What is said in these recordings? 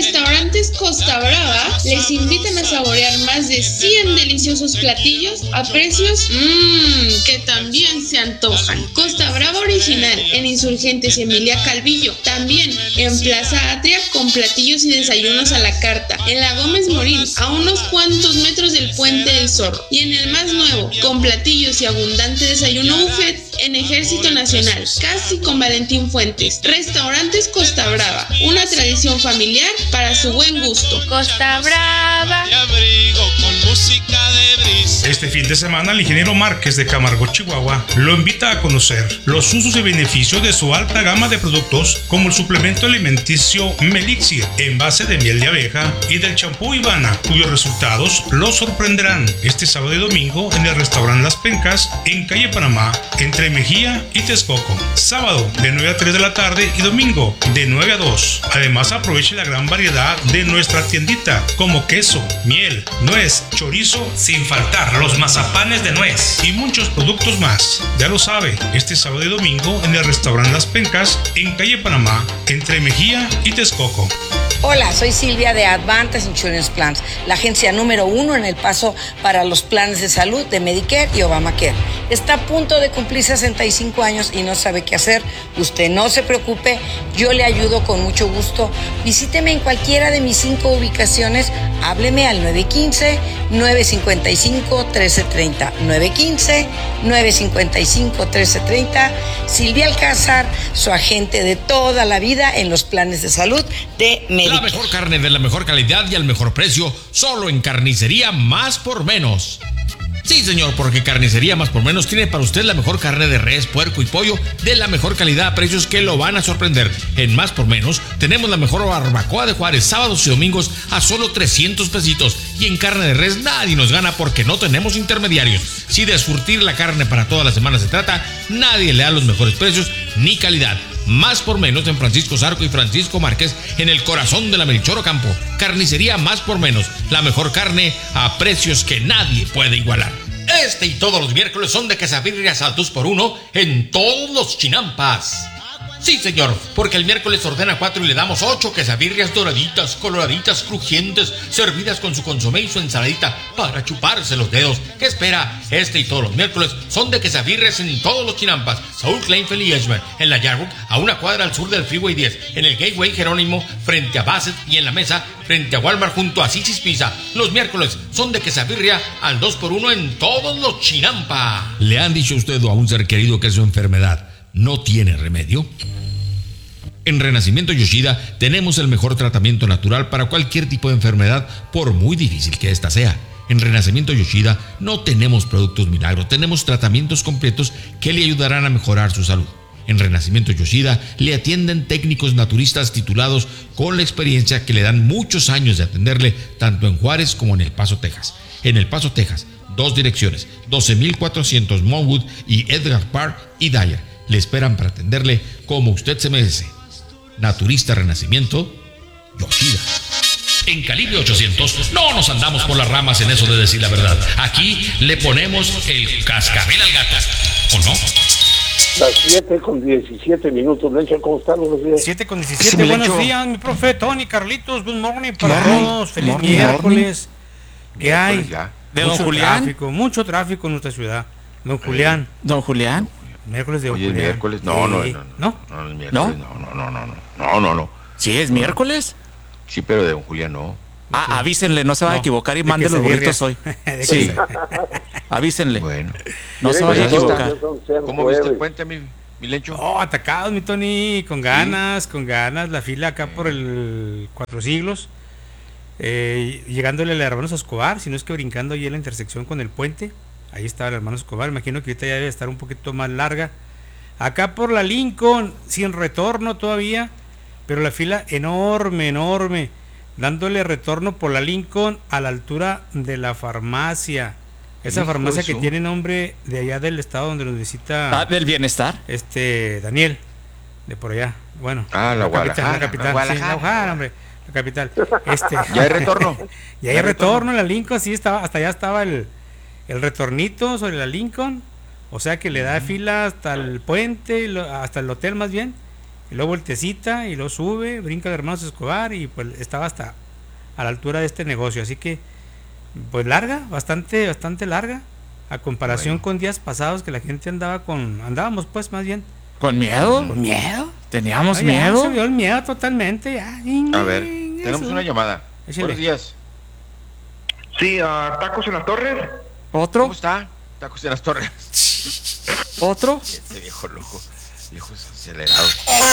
Restaurantes Costa Brava les invitan a saborear más de 100 deliciosos platillos a precios que también se antojan. Costa Brava Original en Insurgentes y Emilia Calvillo. También en Plaza Atria con platillos y desayunos a la carta. En la Gómez Morín, a unos cuantos metros del Puente del Zorro. Y en el más nuevo, con platillos y abundante desayuno buffet en Ejército Nacional, casi con Valentín Fuentes. Restaurantes Costa Brava, una tradición familiar para su buen gusto. Costa Brava. Este fin de semana el ingeniero Márquez de Camargo, Chihuahua, lo invita a conocer los usos y beneficios de su alta gama de productos como el suplemento alimenticio Melixir en base de miel de abeja y del champú Ivana, cuyos resultados los sorprenderán este sábado y domingo en el restaurante Las Pencas en calle Panamá, entre Mejía y Texcoco. Sábado de 9 a 3 de la tarde y domingo de 9 a 2. Además aproveche la gran variedad de nuestra tiendita como queso, miel, nuez, chorizo, sin faltar los mazapanes de nuez y muchos productos más. Ya lo sabe, este sábado y domingo en el restaurante Las Pencas en calle Panamá, entre Mejía y Texcoco. Hola, soy Silvia de Advantage Insurance Plans, la agencia número 1 en El Paso para los planes de salud de Medicare y Obamacare. Está a punto de cumplir 65 años y no sabe qué hacer. Usted no se preocupe, yo le ayudo con mucho gusto. Visíteme en cualquiera de mis 5 ubicaciones. Hábleme al 915-955-1330. 915-955-1330. Silvia Alcázar, su agente de toda la vida en los planes de salud de Medicare. La mejor carne de la mejor calidad y al mejor precio, solo en Carnicería Más por Menos. Sí, señor, porque Carnicería Más por Menos tiene para usted la mejor carne de res, puerco y pollo de la mejor calidad a precios que lo van a sorprender. En Más por Menos tenemos la mejor barbacoa de Juárez, sábados y domingos a solo 300 pesitos. Y en carne de res nadie nos gana porque no tenemos intermediarios. Si de surtir la carne para toda la semana se trata, nadie le da los mejores precios ni calidad. Más por Menos en Francisco Zarco y Francisco Márquez, en el corazón de la Melchor Ocampo. Carnicería Más por Menos, la mejor carne a precios que nadie puede igualar. Este y todos los miércoles son de quesabirrias al 2x1 en todos los chinampas. Sí, señor, porque el miércoles ordena 4 y le damos 8 quesabirrias doraditas, coloraditas, crujientes, servidas con su consomé y su ensaladita para chuparse los dedos. ¿Qué espera? Este y todos los miércoles son de quesabirrias en todos los chinampas. Saúl Kleinfeld y Edgemere, en la Yarwood, a una cuadra al sur del Freeway 10, en el Gateway Jerónimo, frente a Bassett, y en la Mesa, frente a Walmart, junto a Sissy's Pizza. Los miércoles son de quesabirria al 2x1 en todos los chinampas. ¿Le han dicho usted o a un ser querido que su enfermedad no tiene remedio? En Renacimiento Yoshida tenemos el mejor tratamiento natural para cualquier tipo de enfermedad, por muy difícil que ésta sea. En Renacimiento Yoshida no tenemos productos milagros, tenemos tratamientos completos que le ayudarán a mejorar su salud. En Renacimiento Yoshida le atienden técnicos naturistas titulados con la experiencia que le dan muchos años de atenderle tanto en Juárez como en El Paso, Texas. En El Paso, Texas, 2 direcciones, 12,400 Monwood y Edgar Park y Dyer. Le esperan para atenderle como usted se merece. Naturista Renacimiento Yoshida. En Calibre 800 no nos andamos por las ramas en eso de decir la verdad. Aquí le ponemos el cascabel al gato, ¿o no? Las 7:17, Lencho, ¿cómo están? Buenos días. 7:17, Sí, buenos Lencho. días, mi profe Tony, Carlitos, good morning para todos, feliz miércoles. ¿Qué hay? De don Mucho Julián. tráfico, mucho tráfico en nuestra ciudad. Don Julián. Don Julián. Miércoles de don Oye, Julián. miércoles, Sí. no, ¿No? el miércoles, no. ¿Sí es miércoles? Sí, pero de don Julián no. Ah, avísenle, no se va a No, equivocar y de mande los quesabirrias. burritos hoy. De Sí, quesabirrias. avísenle. Bueno. No se vaya a equivocar. ¿Cómo viste el puente, mi Lencho? Oh, atacados, mi Tony, con ganas, la fila acá por el Cuatro Siglos, llegándole al hermano Escobar, si no es que brincando ahí en la intersección con el puente, ahí estaba el hermano Escobar, imagino que ahorita ya debe estar un poquito más larga, acá por la Lincoln, sin retorno todavía, pero la fila enorme, dándole retorno por la Lincoln a la altura de la farmacia. Esa Hijo farmacia de que su- tiene nombre de allá del estado donde nos visita ¿Del bienestar? Daniel, de por allá. Bueno, la Guadalajara. la capital, sí, la Guadalajara, hombre, la capital. ¿Ya hay retorno? Ya hay retorno en la Lincoln, sí, hasta allá estaba el retornito sobre la Lincoln, o sea que le da fila hasta el puente, hasta el hotel más bien, y luego vueltecita, y luego sube, brinca de Hermanos Escobar, y pues estaba hasta a la altura de este negocio. Así que, pues larga, bastante larga, a comparación con días pasados que la gente andábamos pues más bien. ¿Con miedo? ¿Con miedo? ¿Teníamos Ya miedo? se vio el miedo totalmente, ya. A ver, tenemos una llamada. Échale. Buenos días. Sí, Tacos en las Torres. ¿Otro? ¿Cómo está? Tacos de las Torres. ¿Otro? Este viejo loco. Viejo acelerado.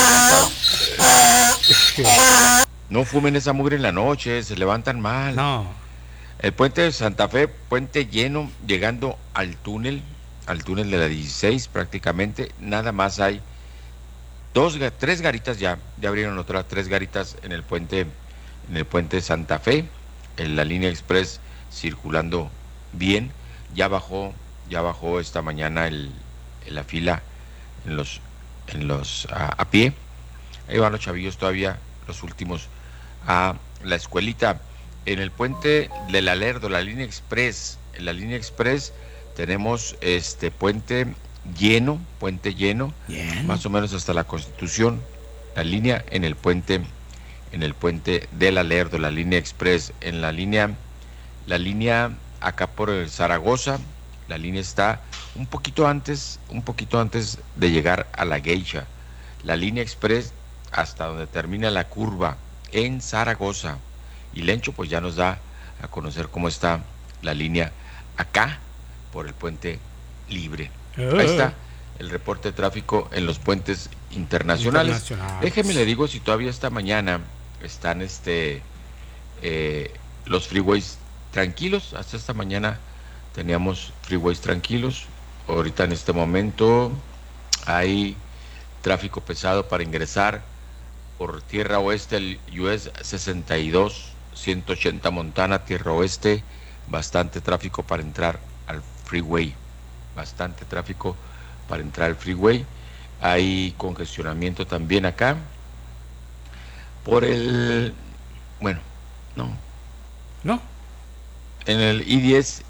No fumen esa mugre en la noche, se levantan mal. No. El puente de Santa Fe, puente lleno, llegando al túnel de la 16 prácticamente. Nada más hay tres garitas ya abrieron otras 3 garitas en el puente de Santa Fe. En la línea express circulando bien. Ya bajó esta mañana la fila en los a pie. Ahí van los chavillos todavía, los últimos a la escuelita. En el puente del Alerdo, la línea express, en la línea express tenemos puente lleno, más o menos hasta la Constitución, la línea en el puente del Alerdo, la línea express. En la línea acá por el Zaragoza, la línea está un poquito antes de llegar a la Geisha. La línea express hasta donde termina la curva en Zaragoza. Y Lencho pues ya nos da a conocer cómo está la línea acá por el puente libre. Ahí está el reporte de tráfico en los puentes internacionales. Déjeme le digo si todavía esta mañana están los freeways tranquilos. Hasta esta mañana teníamos freeways tranquilos. Ahorita en este momento hay tráfico pesado para ingresar por tierra oeste el US 62 180 Montana, tierra oeste. Bastante tráfico para entrar al freeway. Hay congestionamiento también acá por en el I-10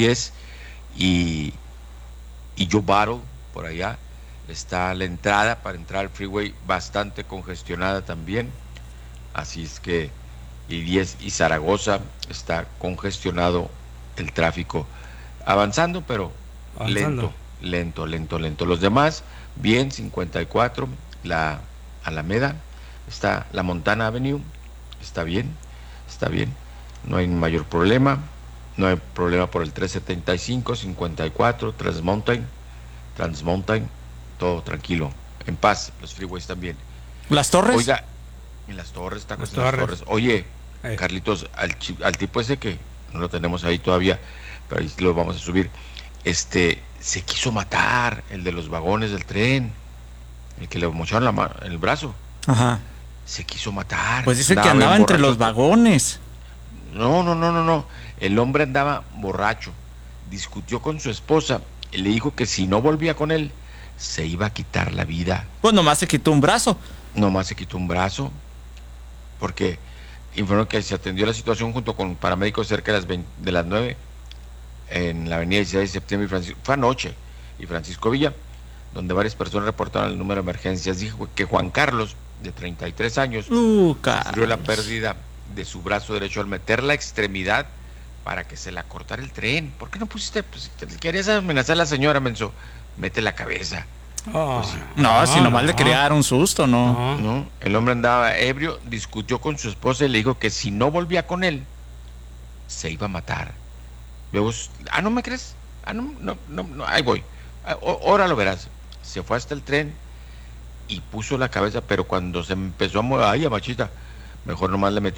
y Joe Battle, por allá está la entrada para entrar al freeway bastante congestionada también. Así es que I-10 y Zaragoza está congestionado el tráfico, avanzando pero lento. Los demás bien. 54, la Alameda, está la Montana Avenue, está bien, no hay mayor problema. No hay problema por el 375, 54, Trans Mountain, todo tranquilo, en paz. Los freeways también. ¿Las Torres? Oiga, en las Torres, Tacos en las Torres. Oye, Carlitos, al tipo ese que no lo tenemos ahí todavía, pero ahí lo vamos a subir. Se quiso matar, el de los vagones del tren, el que le mocharon el brazo. Ajá. Se quiso matar. Pues dice que andaba entre los vagones. No. El hombre andaba borracho, discutió con su esposa y le dijo que si no volvía con él, se iba a quitar la vida. Pues nomás se quitó un brazo. Porque informó que se atendió la situación junto con paramédicos cerca de las 9 en la avenida 16 de septiembre fue anoche, y Francisco Villa, donde varias personas reportaron el número de emergencias. Dijo que Juan Carlos, de 33 años, sufrió la pérdida de su brazo derecho al meter la extremidad para que se la cortara el tren. ¿Por qué no pusiste? Pues si querías amenazar a la señora, menso, mete la cabeza. Si nomás le quería dar un susto, No, el hombre andaba ebrio, discutió con su esposa y le dijo que si no volvía con él, se iba a matar. Luego, ¿no me crees? No, ahí voy. Ahora lo verás. Se fue hasta el tren y puso la cabeza, pero cuando se empezó a mover, ay, machita, mejor nomás le metió